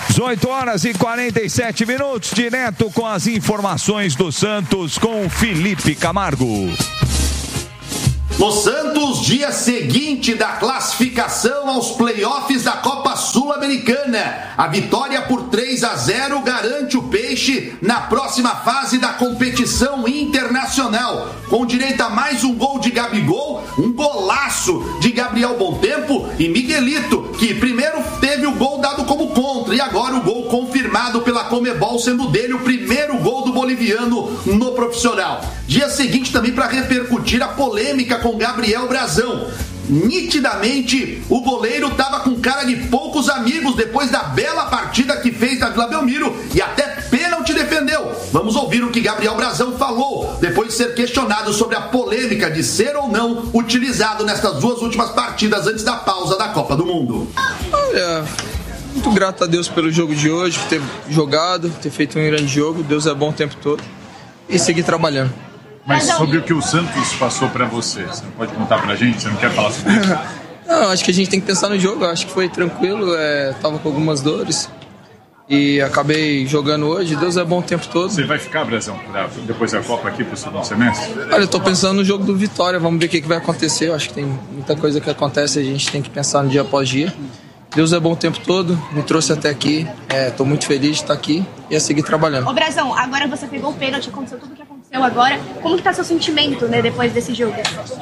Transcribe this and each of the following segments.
18h47, direto com as informações do Santos com o Felipe Camargo. No Santos, dia seguinte da classificação aos playoffs da Copa Sul-Americana. A vitória por 3-0 garante o Peixe na próxima fase da competição internacional. Com direito a mais um gol de Gabigol, um golaço de Gabriel Bontempo e Miguelito, que primeiro teve o gol dado como contra e agora o gol confirmado pela Conmebol, sendo dele o primeiro gol do boliviano no profissional. Dia seguinte também para repercutir a polêmica com Gabriel Brazão. Nitidamente, o goleiro estava com cara de poucos amigos depois da bela partida que fez na Vila Belmiro e até pênalti defendeu. Vamos ouvir o que Gabriel Brazão falou depois de ser questionado sobre a polêmica de ser ou não utilizado nestas duas últimas partidas antes da pausa da Copa do Mundo. Olha, muito grato a Deus pelo jogo de hoje, por ter jogado, ter feito um grande jogo. Deus é bom o tempo todo e seguir trabalhando. Mas sobre o que o Santos passou pra você não pode contar pra gente? Você não quer falar sobre isso? Não, acho que a gente tem que pensar no jogo. Acho que foi tranquilo, tava com algumas dores e acabei jogando hoje. Deus é bom o tempo todo. Você vai ficar, Brazão, depois da Copa aqui pro segundo semestre? Olha, eu tô pensando no jogo do Vitória. Vamos ver o que vai acontecer. Eu acho que tem muita coisa que acontece, a gente tem que pensar no dia após dia. Deus é bom o tempo todo, me trouxe até aqui, tô muito feliz de estar aqui e a seguir trabalhando. Ô Brazão, agora você pegou o pênalti, aconteceu tudo o que aconteceu agora, como que tá seu sentimento, né, depois desse jogo?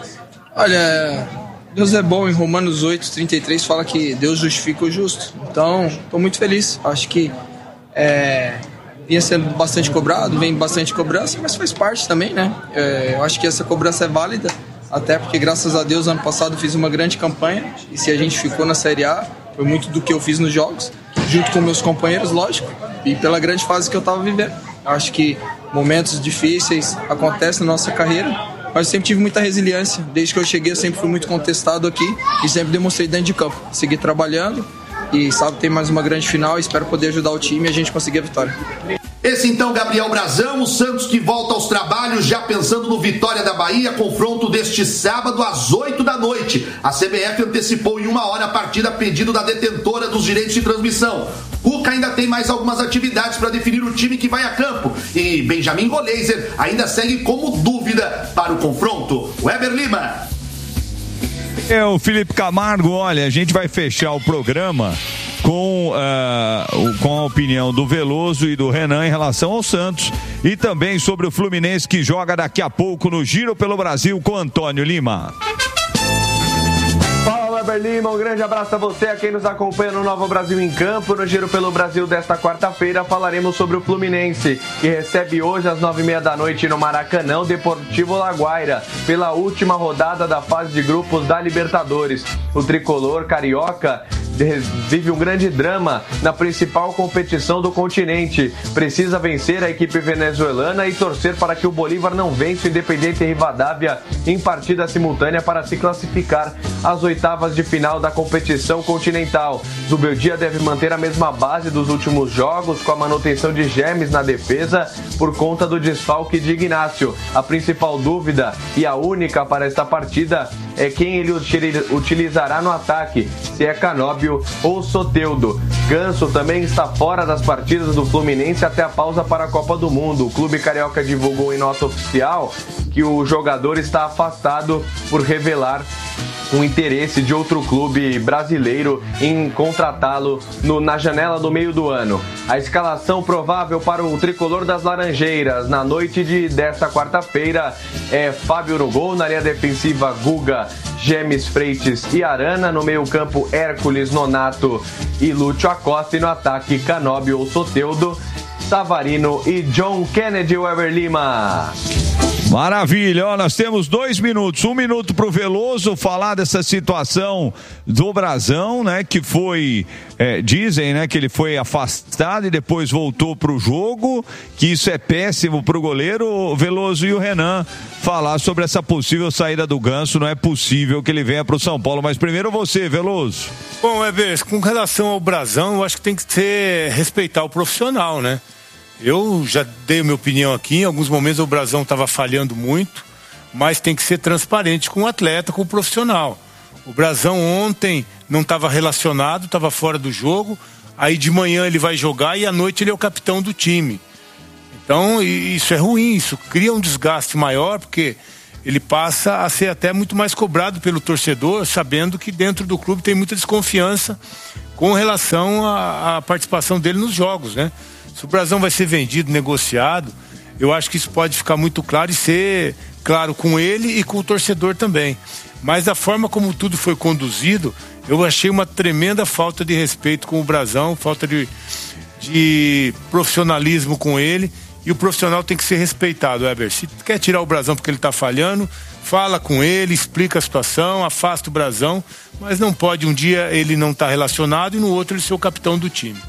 Olha, Deus é bom, em Romanos 8:33 fala que Deus justifica o justo, então estou muito feliz, acho que vinha sendo bastante cobrado, vem bastante cobrança, mas faz parte também, né, eu acho que essa cobrança é válida, até porque graças a Deus ano passado fiz uma grande campanha e se a gente ficou na Série A, foi muito do que eu fiz nos jogos, junto com meus companheiros, lógico, e pela grande fase que eu estava vivendo. Acho que momentos difíceis acontecem na nossa carreira, mas eu sempre tive muita resiliência. Desde que eu cheguei, eu sempre fui muito contestado aqui e sempre demonstrei dentro de campo. Segui trabalhando e sabe, tem mais uma grande final e espero poder ajudar o time e a gente conseguir a vitória. Esse então, Gabriel Brazão, o Santos que volta aos trabalhos já pensando no Vitória da Bahia, confronto deste sábado às 8 da noite. A CBF antecipou em 1 hora a partida a pedido da detentora dos direitos de transmissão. Cuca ainda tem mais algumas atividades para definir o time que vai a campo e Benjamin Goleiser ainda segue como dúvida para o confronto. Weber Lima. O Felipe Camargo, olha, a gente vai fechar o programa com a opinião do Veloso e do Renan em relação ao Santos e também sobre o Fluminense que joga daqui a pouco no Giro pelo Brasil com Antônio Lima. Fala, Weber Lima, um grande abraço a você, a quem nos acompanha no Novo Brasil em Campo. No Giro pelo Brasil desta quarta-feira falaremos sobre o Fluminense, que recebe hoje às 9h30 da noite no Maracanã o Deportivo Laguaira, pela última rodada da fase de grupos da Libertadores. O tricolor carioca vive um grande drama na principal competição do continente. Precisa vencer a equipe venezuelana e torcer para que o Bolívar não vença o Independiente Rivadavia em partida simultânea para se classificar às oitavas de final da competição continental. Zubeldia deve manter a mesma base dos últimos jogos, com a manutenção de Gemes na defesa por conta do desfalque de Ignacio. A principal dúvida e a única para esta partida é quem ele utilizará no ataque, se é Canóbio ou Soteldo. Ganso também está fora das partidas do Fluminense até a pausa para a Copa do Mundo. O clube carioca divulgou em nota oficial que o jogador está afastado por revelar um interesse de outro clube brasileiro em contratá-lo na janela do meio do ano. A escalação provável para o tricolor das Laranjeiras na noite desta quarta-feira é Fábio no gol, na linha defensiva Guga, Gemes, Freitas e Arana, no meio campo Hércules, Nonato e Lúcio Acosta, e no ataque Canóbio ou Soteldo, Savarino e John Kennedy. Weber Lima. Maravilha, nós temos 2 minutos, 1 minuto pro Veloso falar dessa situação do Brazão, né, que foi, dizem, né, que ele foi afastado e depois voltou pro jogo, que isso é péssimo pro goleiro. O Veloso e o Renan falar sobre essa possível saída do Ganso. Não é possível que ele venha pro São Paulo, mas primeiro você, Veloso. Bom, Weber, com relação ao Brazão, eu acho que tem que respeitar o profissional, né? Eu já dei a minha opinião aqui, em alguns momentos o Brazão estava falhando muito, mas tem que ser transparente com o atleta, com o profissional. O Brazão ontem não estava relacionado, estava fora do jogo, aí de manhã ele vai jogar e à noite ele é o capitão do time. Então isso é ruim, isso cria um desgaste maior, porque ele passa a ser até muito mais cobrado pelo torcedor, sabendo que dentro do clube tem muita desconfiança com relação à participação dele nos jogos, né? Se o Brasão vai ser vendido, negociado, eu acho que isso pode ficar muito claro e ser claro com ele e com o torcedor também. Mas da forma como tudo foi conduzido, eu achei uma tremenda falta de respeito com o Brasão, falta de profissionalismo com ele. E o profissional tem que ser respeitado, Weber. Se quer tirar o Brasão porque ele está falhando, fala com ele, explica a situação, afasta o Brasão, mas não pode um dia ele não estar relacionado e no outro ele ser o capitão do time.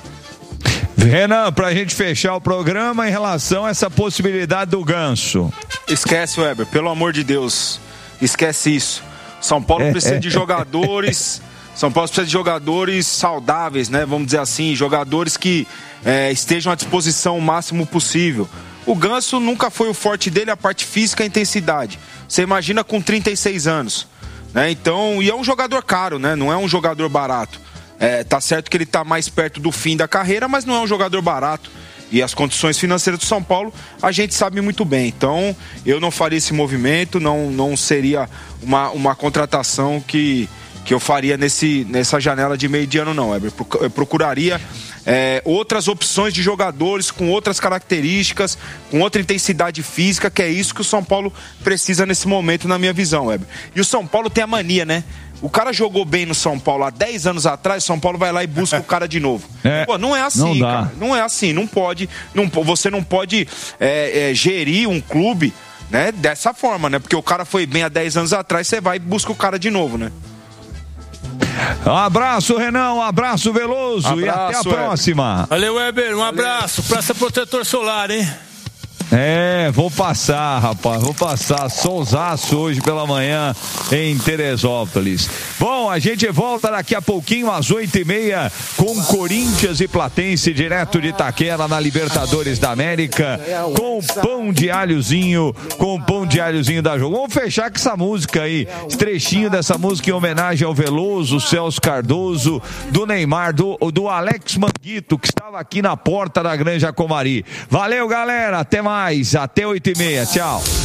Renan, pra gente fechar o programa em relação a essa possibilidade do Ganso. Esquece, Weber, pelo amor de Deus, esquece isso. São Paulo precisa de jogadores... São Paulo precisa de jogadores saudáveis, né? Vamos dizer assim, jogadores que estejam à disposição o máximo possível. O Ganso nunca foi o forte dele, a parte física e a intensidade. Você imagina com 36 anos, né? Então, e é um jogador caro, né? Não é um jogador barato. Tá certo que ele tá mais perto do fim da carreira, mas não é um jogador barato. E as condições financeiras do São Paulo, a gente sabe muito bem. Então, eu não faria esse movimento, não seria uma contratação que eu faria nessa janela de meio de ano, não, Weber. Eu procuraria outras opções de jogadores com outras características, com outra intensidade física, que é isso que o São Paulo precisa nesse momento, na minha visão, Weber. E o São Paulo tem a mania, né? O cara jogou bem no São Paulo há 10 anos atrás, o São Paulo vai lá e busca o cara de novo. Pô, não é assim, não cara. Não é assim, não pode. Você não pode gerir um clube, né, dessa forma, né? Porque o cara foi bem há 10 anos atrás, você vai e busca o cara de novo, né? Um abraço, Renan, um abraço, Veloso, e até a próxima. Valeu, Weber, um abraço. Praça Protetor Solar, hein? Vou passar, rapaz, solzaço hoje pela manhã em Teresópolis. Bom, a gente volta daqui a pouquinho às 8h30 com Corinthians e Platense, direto de Itaquera na Libertadores da América, com pão de alhozinho da Jogo. Vamos fechar com essa música aí, esse trechinho dessa música em homenagem ao Veloso, Celso Cardoso, do Neymar, do Alex Manguito, que estava aqui na porta da Granja Comari. Valeu, galera, até mais. Até 8h30. Tchau.